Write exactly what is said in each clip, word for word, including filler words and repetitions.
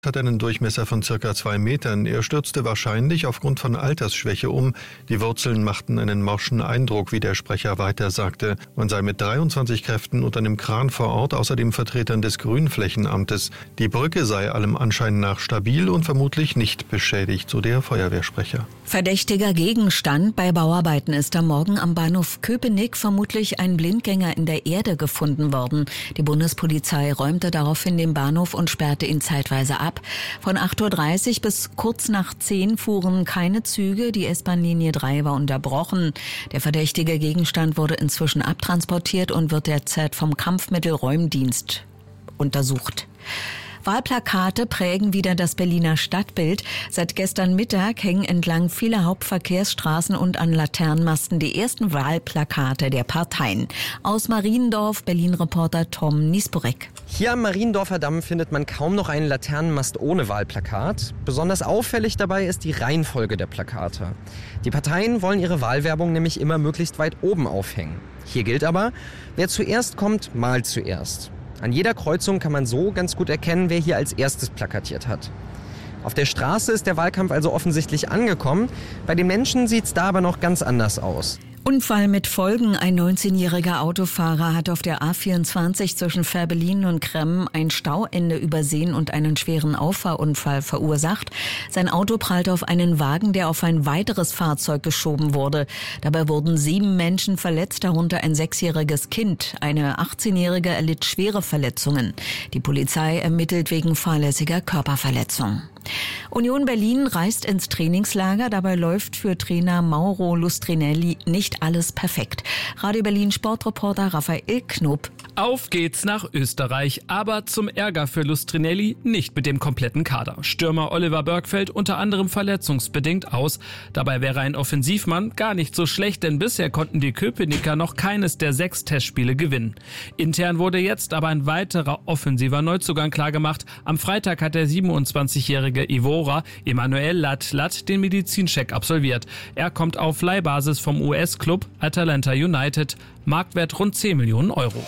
hat einen Durchmesser von circa zwei Metern. Er stürzte wahrscheinlich aufgrund von Altersschwäche um. Die Wurzeln machten einen morschen Eindruck, wie der Sprecher weiter sagte. Man sei mit dreiundzwanzig Kräften und einem Kran vor Ort, außerdem Vertretern des Grünflächenamtes. Die Brücke sei allem Anschein nach stabil und vermutlich nicht beschädigt, so der Feuerwehrsprecher. Verdächtiger Gegenstand. Bei Bauarbeiten ist am Morgen am Bahnhof Köpenick vermutlich ein Blindgänger in der Erde gefunden worden. Die Bundespolizei räumte daraufhin den Bahnhof und sperrte ihn zeitweise ab. Von acht Uhr dreißig bis kurz nach zehn fuhren keine Züge. Die S-Bahn-Linie drei war unterbrochen. Der verdächtige Gegenstand wurde inzwischen abtransportiert und wird derzeit vom Kampfmittelräumdienst untersucht. Wahlplakate prägen wieder das Berliner Stadtbild. Seit gestern Mittag hängen entlang vieler Hauptverkehrsstraßen und an Laternenmasten die ersten Wahlplakate der Parteien. Aus Mariendorf, Berlin-Reporter Tom Niesborek. Hier am Mariendorfer Damm findet man kaum noch einen Laternenmast ohne Wahlplakat. Besonders auffällig dabei ist die Reihenfolge der Plakate. Die Parteien wollen ihre Wahlwerbung nämlich immer möglichst weit oben aufhängen. Hier gilt aber, wer zuerst kommt, malt zuerst. An jeder Kreuzung kann man so ganz gut erkennen, wer hier als erstes plakatiert hat. Auf der Straße ist der Wahlkampf also offensichtlich angekommen. Bei den Menschen sieht es da aber noch ganz anders aus. Unfall mit Folgen. Ein neunzehnjähriger Autofahrer hat auf der A vierundzwanzig zwischen Fehrbellin und Kremmen ein Stauende übersehen und einen schweren Auffahrunfall verursacht. Sein Auto prallte auf einen Wagen, der auf ein weiteres Fahrzeug geschoben wurde. Dabei wurden sieben Menschen verletzt, darunter ein sechsjähriges Kind. Eine achtzehnjährige erlitt schwere Verletzungen. Die Polizei ermittelt wegen fahrlässiger Körperverletzung. Union Berlin reist ins Trainingslager. Dabei läuft für Trainer Mauro Lustrinelli nicht alles perfekt. Radio Berlin Sportreporter Raphael Knob. Auf geht's nach Österreich, aber zum Ärger für Lustrinelli nicht mit dem kompletten Kader. Stürmer Oliver Burke fällt unter anderem verletzungsbedingt aus. Dabei wäre ein Offensivmann gar nicht so schlecht, denn bisher konnten die Köpenicker noch keines der sechs Testspiele gewinnen. Intern wurde jetzt aber ein weiterer offensiver Neuzugang klargemacht. Am Freitag hat der siebenundzwanzigjährige Ivora Emmanuel Latlat den Medizincheck absolviert. Er kommt auf Leihbasis vom U S-Club Atalanta United. Marktwert rund zehn Millionen Euro.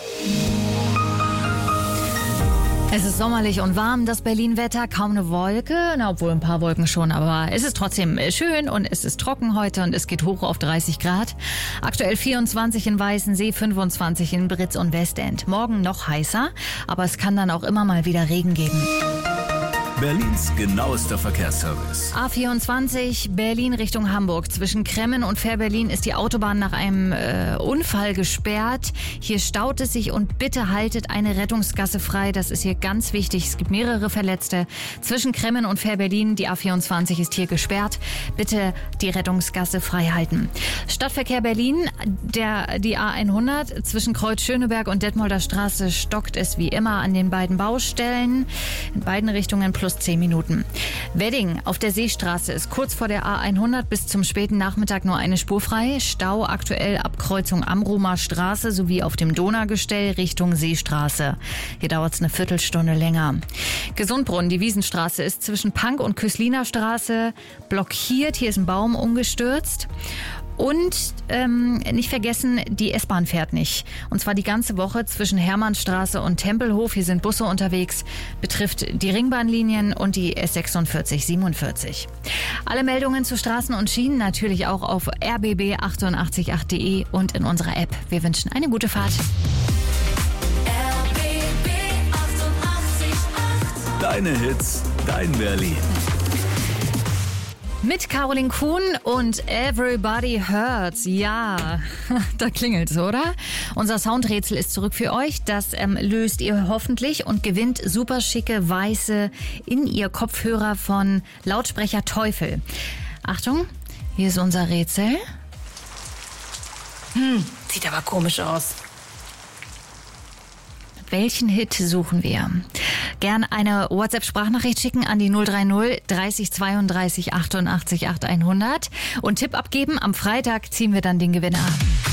Es ist sommerlich und warm, das Berlin-Wetter, kaum eine Wolke, na, obwohl ein paar Wolken schon, aber es ist trotzdem schön und es ist trocken heute und es geht hoch auf dreißig Grad. Aktuell vierundzwanzig in Weißensee, fünfundzwanzig in Britz und Westend. Morgen noch heißer, aber es kann dann auch immer mal wieder Regen geben. Berlins genauester Verkehrsservice. A vierundzwanzig Berlin Richtung Hamburg. Zwischen Kremmen und Fehrbellin ist die Autobahn nach einem äh, Unfall gesperrt. Hier staut es sich und bitte haltet eine Rettungsgasse frei. Das ist hier ganz wichtig. Es gibt mehrere Verletzte. Zwischen Kremmen und Fehrbellin, die A vierundzwanzig ist hier gesperrt. Bitte die Rettungsgasse frei halten. Stadtverkehr Berlin, der, die A hundert. Zwischen Kreuz Schöneberg und Detmolder Straße stockt es wie immer an den beiden Baustellen. In beiden Richtungen plus zehn Minuten. Wedding auf der Seestraße ist kurz vor der A hundert bis zum späten Nachmittag nur eine Spur frei. Stau aktuell ab Kreuzung Amrumer Straße sowie auf dem Donaugestell Richtung Seestraße. Hier dauert es eine Viertelstunde länger. Gesundbrunnen, die Wiesenstraße ist zwischen Pank und Küsliner Straße blockiert. Hier ist ein Baum umgestürzt. Und ähm, nicht vergessen, die S-Bahn fährt nicht. Und zwar die ganze Woche zwischen Hermannstraße und Tempelhof. Hier sind Busse unterwegs. Betrifft die Ringbahnlinien und die S sechsundvierzig siebenundvierzig. Alle Meldungen zu Straßen und Schienen natürlich auch auf r b b achtundachtzig punkt acht punkt d e und in unserer App. Wir wünschen eine gute Fahrt. R B B achtundachtzig Punkt acht. Deine Hits, dein Berlin. Mit Caroline Kuhn und Everybody Hurts. Ja, da klingelt's, oder? Unser Soundrätsel ist zurück für euch. Das ähm, löst ihr hoffentlich und gewinnt super schicke weiße In-Ear-Kopfhörer von Lautsprecher Teufel. Achtung, hier ist unser Rätsel. Hm, sieht aber komisch aus. Welchen Hit suchen wir? Gern eine WhatsApp-Sprachnachricht schicken an die null drei null dreißig zweiunddreißig achtundachtzig acht hundert und Tipp abgeben. Am Freitag ziehen wir dann den Gewinner.